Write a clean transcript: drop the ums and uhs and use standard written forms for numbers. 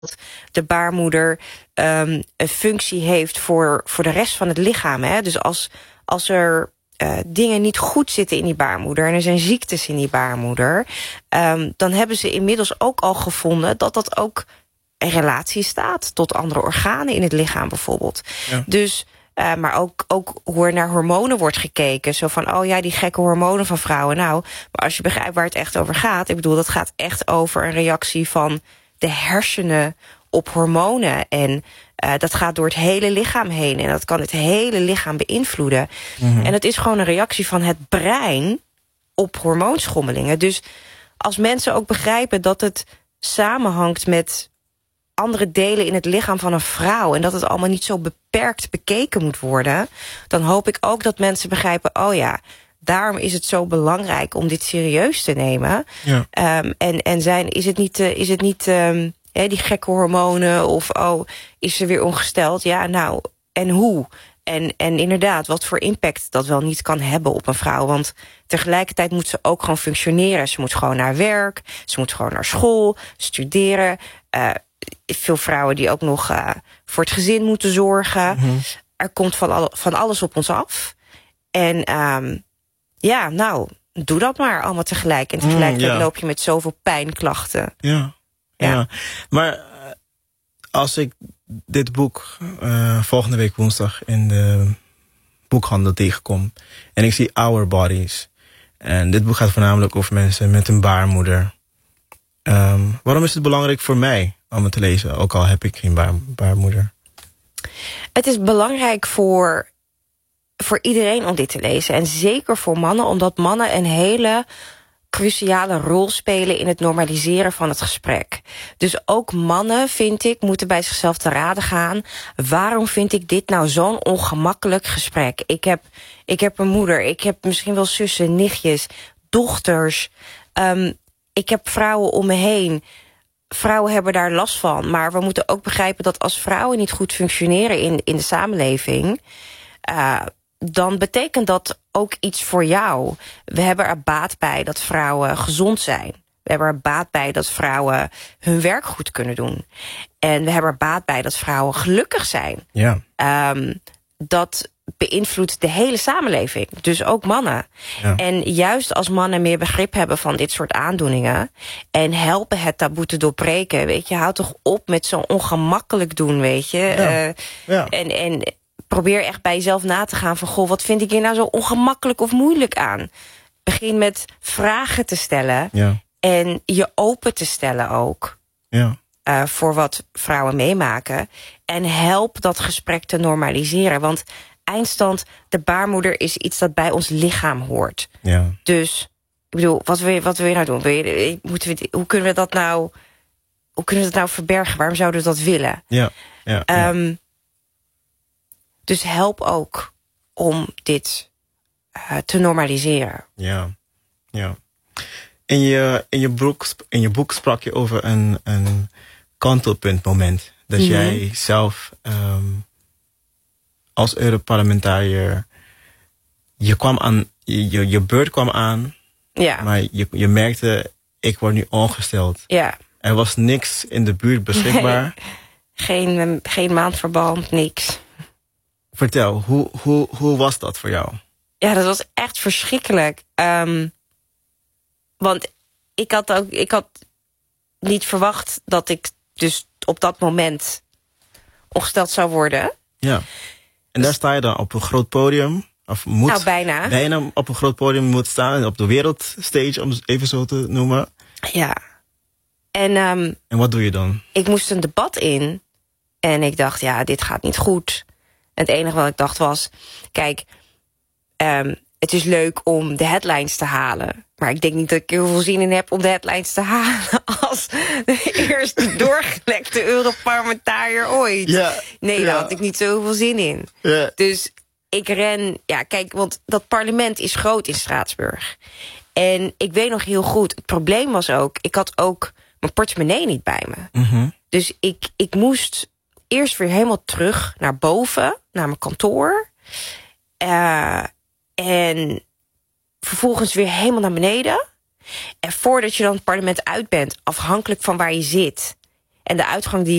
de baarmoeder een functie heeft voor de rest van het lichaam. Hè? Dus als er dingen niet goed zitten in die baarmoeder en er zijn ziektes in die baarmoeder, dan hebben ze inmiddels ook al gevonden dat ook in relatie staat tot andere organen in het lichaam bijvoorbeeld. Ja. Dus maar ook hoe er naar hormonen wordt gekeken. Zo van, oh ja, die gekke hormonen van vrouwen. Nou, maar als je begrijpt waar het echt over gaat, ik bedoel, dat gaat echt over een reactie van de hersenen op hormonen. En dat gaat door het hele lichaam heen. En dat kan het hele lichaam beïnvloeden. Mm-hmm. En het is gewoon een reactie van het brein op hormoonschommelingen. Dus als mensen ook begrijpen dat het samenhangt met andere delen in het lichaam van een vrouw, en dat het allemaal niet zo beperkt bekeken moet worden, dan hoop ik ook dat mensen begrijpen, oh ja, daarom is het zo belangrijk om dit serieus te nemen. Ja. Is het niet die gekke hormonen of is ze weer ongesteld? Ja, nou, en hoe? En inderdaad, wat voor impact dat wel niet kan hebben op een vrouw. Want tegelijkertijd moet ze ook gewoon functioneren. Ze moet gewoon naar werk, ze moet gewoon naar school, studeren. Veel vrouwen die ook nog voor het gezin moeten zorgen. Mm-hmm. Er komt van alles op ons af. En doe dat maar allemaal tegelijk. En tegelijkertijd loop je met zoveel pijnklachten. Ja. Maar als ik dit boek volgende week woensdag in de boekhandel tegenkom en ik zie Our Bodies, en dit boek gaat voornamelijk over mensen met een baarmoeder. Waarom is het belangrijk voor mij om het te lezen, ook al heb ik geen baarmoeder? Het is belangrijk voor iedereen om dit te lezen. En zeker voor mannen, omdat mannen een hele cruciale rol spelen in het normaliseren van het gesprek. Dus ook mannen, vind ik, moeten bij zichzelf te raden gaan. Waarom vind ik dit nou zo'n ongemakkelijk gesprek? Ik heb een moeder, ik heb misschien wel zussen, nichtjes, dochters. Ik heb vrouwen om me heen. Vrouwen hebben daar last van. Maar we moeten ook begrijpen dat als vrouwen niet goed functioneren in de samenleving, dan betekent dat ook iets voor jou. We hebben er baat bij dat vrouwen gezond zijn. We hebben er baat bij dat vrouwen hun werk goed kunnen doen. En we hebben er baat bij dat vrouwen gelukkig zijn. Ja. Dat beïnvloedt de hele samenleving. Dus ook mannen. Ja. En juist als mannen meer begrip hebben van dit soort aandoeningen en helpen het taboe te doorbreken. Weet je, houd toch op met zo ongemakkelijk doen, weet je. Ja. En probeer echt bij jezelf na te gaan van, goh, wat vind ik hier nou zo ongemakkelijk of moeilijk aan? Begin met vragen te stellen. Ja. En je open te stellen ook. Ja. Voor wat vrouwen meemaken. En help dat gesprek te normaliseren. Want eindstand, de baarmoeder is iets dat bij ons lichaam hoort. Ja. Dus, ik bedoel, wat wil je nou doen? Hoe kunnen we dat nou verbergen? Waarom zouden we dat willen? Ja. Dus help ook om dit te normaliseren. Ja. In je boek sprak je over een kantelpuntmoment. Dat jij zelf als Europarlementariër, je beurt kwam aan. Ja. Maar je merkte, ik word nu ongesteld. Ja. Er was niks in de buurt beschikbaar. Nee, geen maandverband, niks. Vertel, hoe was dat voor jou? Ja, dat was echt verschrikkelijk. Want ik had niet verwacht dat ik dus op dat moment ongesteld zou worden. Ja. En daar sta je dan op een groot podium. Of moet nou, bijna op een groot podium moet staan. Op de wereldstage, om het even zo te noemen. Ja. En wat doe je dan? Ik moest een debat in. En ik dacht, ja, dit gaat niet goed. En het enige wat ik dacht was, kijk, het is leuk om de headlines te halen. Maar ik denk niet dat ik heel veel zin in heb om de headlines te halen als de eerste doorgelekte Europarlementariër ooit. Ja, nee, daar had ik niet zoveel zin in. Ja. Dus ik ren, ja, kijk, want dat parlement is groot in Straatsburg. En ik weet nog heel goed, het probleem was ook, ik had ook mijn portemonnee niet bij me. Mm-hmm. Dus ik moest eerst weer helemaal terug naar boven, naar mijn kantoor. En vervolgens weer helemaal naar beneden. En voordat je dan het parlement uit bent, afhankelijk van waar je zit, En de uitgang die